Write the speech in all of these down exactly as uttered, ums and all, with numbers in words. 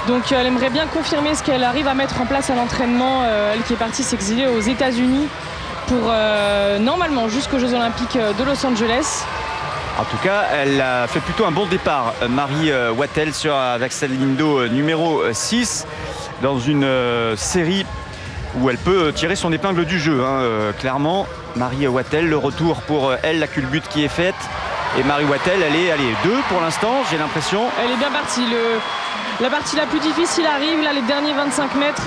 Donc elle aimerait bien confirmer ce qu'elle arrive à mettre en place à l'entraînement. Euh, elle qui est partie s'exiler aux États-Unis pour euh, normalement jusqu'aux Jeux Olympiques de Los Angeles. En tout cas, elle a fait plutôt un bon départ, Marie Wattel, sur Axel Lindo numéro six, dans une euh, série où elle peut tirer son épingle du jeu. Hein, euh, clairement, Marie Wattel, le retour pour elle, la culbute qui est faite. Et Marie Wattel, elle est allez, deux pour l'instant, j'ai l'impression. Elle est bien partie. Le, la partie la plus difficile arrive, là, les derniers vingt-cinq mètres.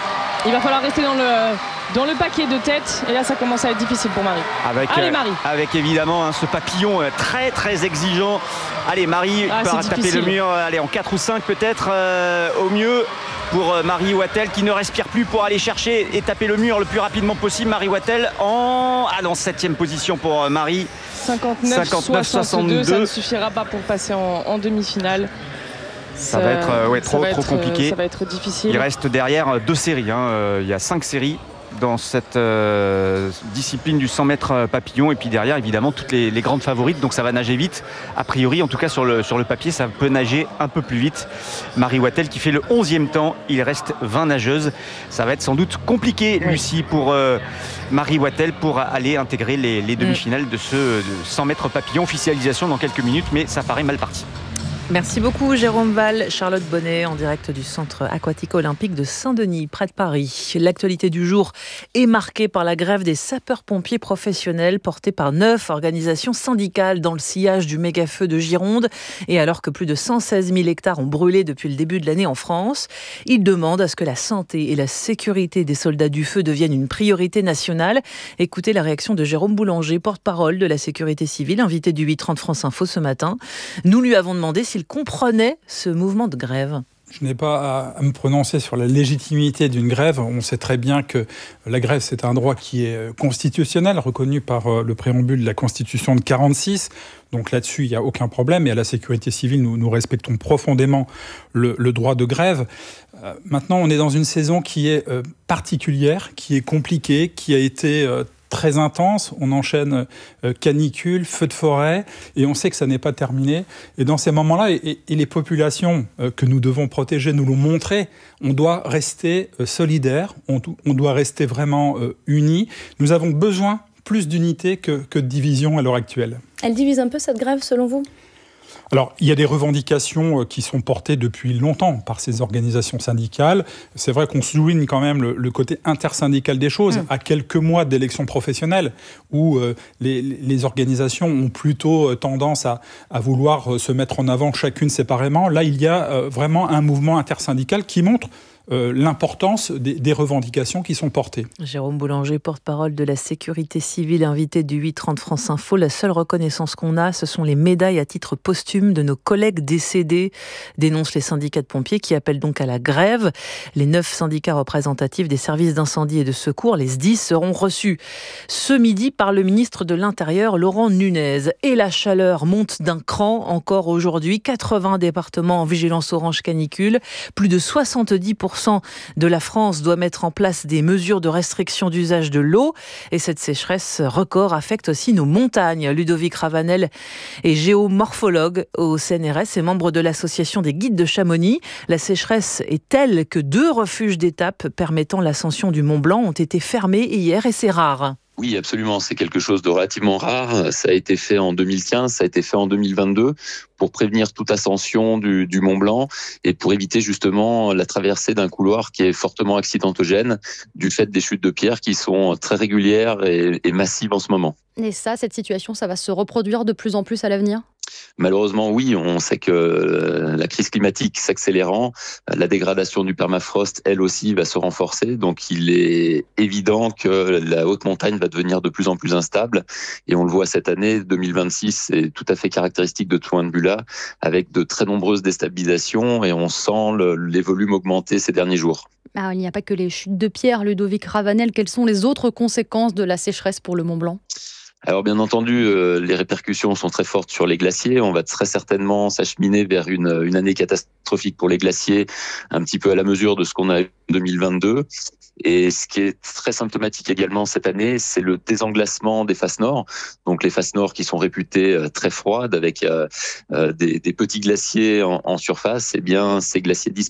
Il va falloir rester dans le, dans le paquet de tête. Et là, ça commence à être difficile pour Marie. Avec, Allez, Marie. Euh, avec évidemment hein, ce papillon euh, très, très exigeant. Allez, Marie ah, va taper difficile. le mur. Allez, en quatre ou cinq peut-être euh, au mieux. Pour Marie Wattel qui ne respire plus pour aller chercher et taper le mur le plus rapidement possible. Marie Wattel en ah non, septième position pour Marie. cinquante-neuf soixante-deux, ça ne suffira pas pour passer en, en demi-finale. Ça, ça va être euh, ouais, trop, va trop être, compliqué. Ça va être difficile. Il reste derrière deux séries. Hein. Euh, il y a cinq séries dans cette euh, discipline du cent mètres papillon. Et puis derrière, évidemment, toutes les, les grandes favorites. Donc ça va nager vite. A priori, en tout cas sur le, sur le papier, ça peut nager un peu plus vite. Marie Wattel qui fait le onzième temps. Il reste vingt nageuses. Ça va être sans doute compliqué, oui. Lucie, pour euh, Marie Wattel pour aller intégrer les, les demi-finales de ce de cent mètres papillon. Officialisation dans quelques minutes, mais ça paraît mal parti. Merci beaucoup Jérôme Val, Charlotte Bonnet en direct du centre aquatique olympique de Saint-Denis, près de Paris. L'actualité du jour est marquée par la grève des sapeurs-pompiers professionnels portée par neuf organisations syndicales dans le sillage du méga-feu de Gironde. Et alors que plus de cent seize mille hectares ont brûlé depuis le début de l'année en France, ils demandent à ce que la santé et la sécurité des soldats du feu deviennent une priorité nationale. Écoutez la réaction de Jérôme Boulanger, porte-parole de la sécurité civile, invité du huit trente France Info ce matin. Nous lui avons demandé s'il comprenait ce mouvement de grève. Je n'ai pas à me prononcer sur la légitimité d'une grève. On sait très bien que la grève, c'est un droit qui est constitutionnel, reconnu par le préambule de la Constitution de quarante-six. Donc là-dessus, il n'y a aucun problème. Et à la sécurité civile, nous, nous respectons profondément le, le droit de grève. Euh, maintenant, on est dans une saison qui est euh, particulière, qui est compliquée, qui a été euh, très intense. On enchaîne euh, canicule, feux de forêt, et on sait que ça n'est pas terminé. Et dans ces moments-là, et, et les populations euh, que nous devons protéger nous l'ont montré, on doit rester euh, solidaires, on, on doit rester vraiment euh, unis. Nous avons besoin plus d'unité que, que de division à l'heure actuelle. Elle divise un peu cette grève, selon vous ? Alors, il y a des revendications qui sont portées depuis longtemps par ces organisations syndicales. C'est vrai qu'on souligne quand même le, le côté intersyndical des choses, mmh. à quelques mois d'élections professionnelles, où euh, les, les organisations ont plutôt tendance à, à vouloir se mettre en avant chacune séparément. Là, il y a euh, vraiment un mouvement intersyndical qui montre Euh, l'importance des, des revendications qui sont portées. Jérôme Boulanger, porte-parole de la sécurité civile, invité du huit trente France Info. La seule reconnaissance qu'on a, ce sont les médailles à titre posthume de nos collègues décédés, dénoncent les syndicats de pompiers qui appellent donc à la grève. Les neuf syndicats représentatifs des services d'incendie et de secours, les S D I S, seront reçus ce midi par le ministre de l'Intérieur, Laurent Nunez. Et la chaleur monte d'un cran encore aujourd'hui. quatre-vingts départements en vigilance orange canicule. Plus de soixante-dix pour cent de la France doit mettre en place des mesures de restriction d'usage de l'eau. Et cette sécheresse record affecte aussi nos montagnes. Ludovic Ravanel est géomorphologue au C N R S et membre de l'association des guides de Chamonix. La sécheresse est telle que deux refuges d'étape permettant l'ascension du Mont Blanc ont été fermés hier et c'est rare. Oui, absolument. C'est quelque chose de relativement rare. Ça a été fait en deux mille quinze, ça a été fait en deux mille vingt-deux pour prévenir toute ascension du, du Mont Blanc et pour éviter justement la traversée d'un couloir qui est fortement accidentogène du fait des chutes de pierres qui sont très régulières et, et massives en ce moment. Et ça, cette situation, ça va se reproduire de plus en plus à l'avenir ? Malheureusement, oui, on sait que la crise climatique s'accélérant, la dégradation du permafrost, elle aussi, va se renforcer. Donc, il est évident que la haute montagne va devenir de plus en plus instable. Et on le voit cette année, deux mille vingt-six, c'est tout à fait caractéristique de ce point de vue-là, avec de très nombreuses déstabilisations et on sent le, les volumes augmenter ces derniers jours. Alors, il n'y a pas que les chutes de pierre, Ludovic Ravanel. Quelles sont les autres conséquences de la sécheresse pour le Mont Blanc ? Alors bien entendu, euh, les répercussions sont très fortes sur les glaciers. On va très certainement s'acheminer vers une, une année catastrophique pour les glaciers, un petit peu à la mesure de ce qu'on a eu en deux mille vingt-deux. Et ce qui est très symptomatique également cette année, c'est le désenglacement des faces nord. Donc les faces nord qui sont réputées très froides avec euh, des, des petits glaciers en, en surface, eh bien ces glaciers disparaissent